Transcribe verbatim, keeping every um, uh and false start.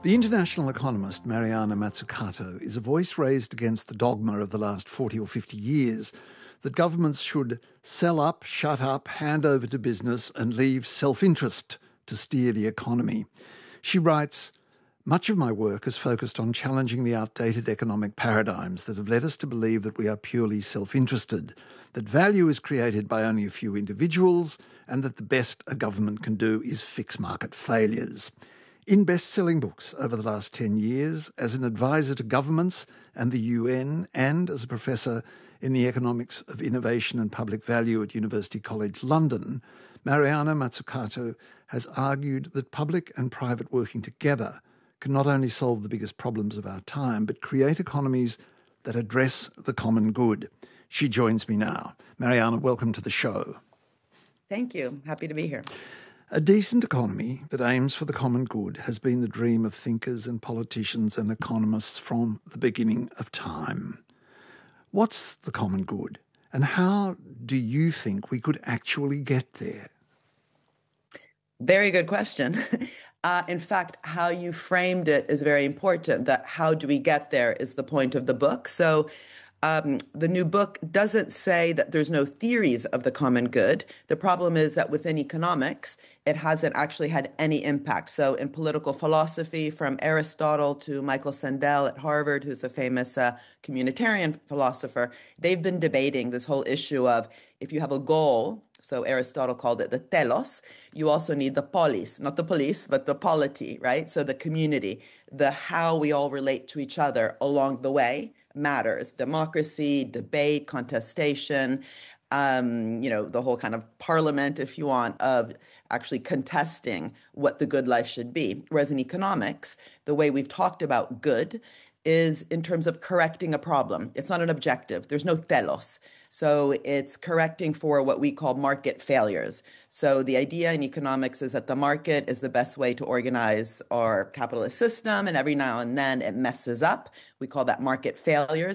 The international economist Mariana Mazzucato is a voice raised against the dogma of the last forty or fifty years that governments should sell up, shut up, hand over to business and leave self-interest to steer the economy. She writes, "Much of my work has focused on challenging the outdated economic paradigms that have led us to believe that we are purely self-interested, that value is created by only a few individuals, and that the best a government can do is fix market failures." In best-selling books over the last ten years, as an advisor to governments and the U N, and as a professor in the economics of innovation and public value at University College London, Mariana Mazzucato has argued that public and private working together can not only solve the biggest problems of our time, but create economies that address the common good. She joins me now. Mariana, welcome to the show. Thank you. Happy to be here. A decent economy that aims for the common good has been the dream of thinkers and politicians and economists from the beginning of time. What's the common good, and how do you think we could actually get there? Very good question. Uh, in fact, how you framed it is very important, that how do we get there is the point of the book. So Um, the new book doesn't say that there's no theories of the common good. The problem is that within economics, it hasn't actually had any impact. So in political philosophy, from Aristotle to Michael Sandel at Harvard, who's a famous uh, communitarian philosopher, they've been debating this whole issue of if you have a goal, so Aristotle called it the telos, you also need the polis, not the police, but the polity, right? So the community, the how we all relate to each other along the way matters. Democracy, debate, contestation, um, you know, the whole kind of parliament, if you want, of actually contesting what the good life should be. Whereas in economics, the way we've talked about good is in terms of correcting a problem. It's not an objective. There's no telos. So it's correcting for what we call market failures. So the idea in economics is that the market is the best way to organize our capitalist system, and every now and then it messes up. We call that market failures.